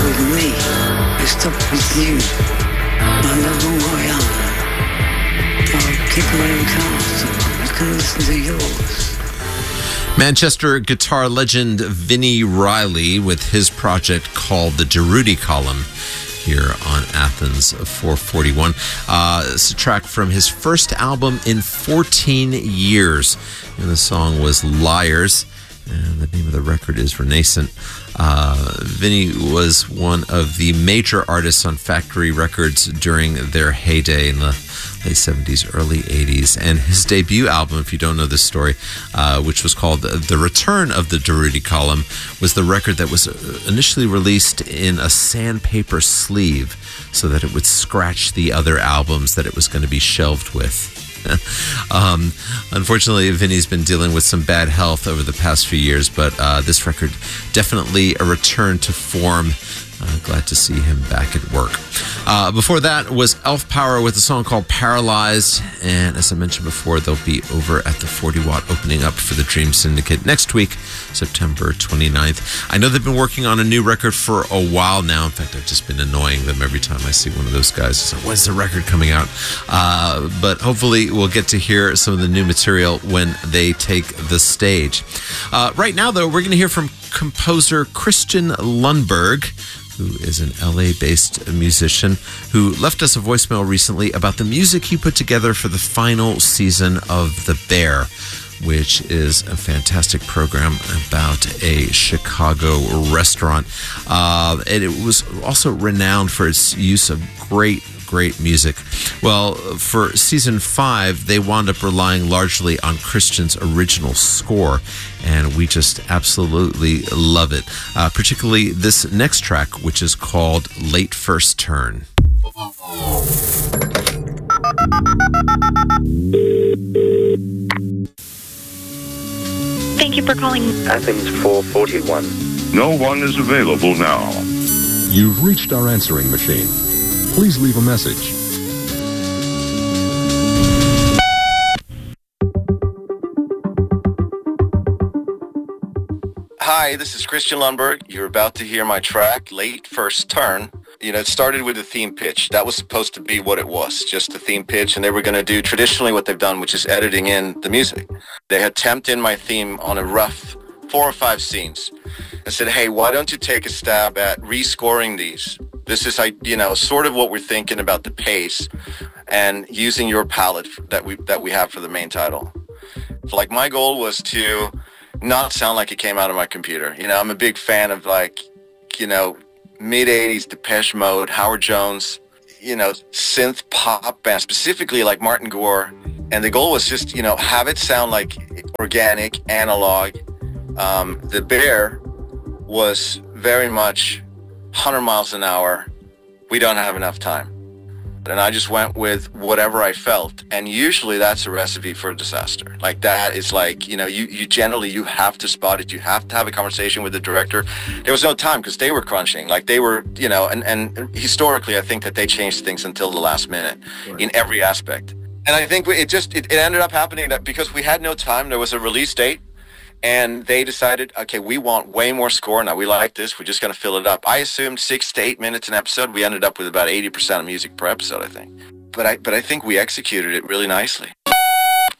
with me. You stop with you. My love will go on. I'll keep my own cars. I can listen to yours. Manchester guitar legend Vinnie Riley with his project called the Durruti Column here on Athens 441. It's a track from his first album in 14 years. And the song was Liars. And the name of the record is Renascent. Vinnie was one of the major artists on Factory Records during their heyday in the late 70s, early 80s. And his debut album, if you don't know this story, which was called The Return of the Durruti Column, was the record that was initially released in a sandpaper sleeve so that it would scratch the other albums that it was going to be shelved with. Unfortunately, Vinny's been dealing with some bad health over the past few years, but this record definitely a return to form. Glad to see him back at work. Before that was Elf Power with a song called Paralyzed. And as I mentioned before, they'll be over at the 40 Watt opening up for the Dream Syndicate next week, September 29th. I know they've been working on a new record for a while now. In fact, I've just been annoying them every time I see one of those guys. So, when's the record coming out? But hopefully we'll get to hear some of the new material when they take the stage. Right now, though, we're going to hear from composer Christian Lundberg, who is an LA-based musician who left us a voicemail recently about the music he put together for the final season of The Bear, which is a fantastic program about a Chicago restaurant. And it was also renowned for its use of great music. Well, for season 5, they wound up relying largely on Christian's original score, and we just absolutely love it. Particularly this next track, which is called Late First Turn. Thank you for calling Athens 441. No one is available now. You've reached our answering machine. Please leave a message. Hi, this is Christian Lundberg. You're about to hear my track, Late First Turn. You know, it started with a theme pitch. That was supposed to be what it was, just a theme pitch, and they were going to do traditionally what they've done, which is editing in the music. They had temped in my theme on a rough 4 or 5 scenes and said, hey, why don't you take a stab at rescoring these? This is, sort of what we're thinking about the pace and using your palette that we have for the main title. So, like, my goal was to not sound like it came out of my computer. You know, I'm a big fan of, mid-'80s Depeche Mode, Howard Jones, synth pop bands, specifically like Martin Gore. And the goal was just, have it sound like organic, analog. The Bear was very much 100 miles an hour. We don't have enough time. And I just went with whatever I felt. And usually that's a recipe for a disaster. Like, that is like, you have to spot it. You have to have a conversation with the director. There was no time because they were crunching. Like, they were, and historically, I think that they changed things until the last minute in every aspect. And I think it ended up happening that because we had no time, there was a release date. And they decided, okay, we want way more score. Now, we like this. We're just going to fill it up. I assumed 6 to 8 minutes an episode. We ended up with about 80% of music per episode, I think. But I think we executed it really nicely.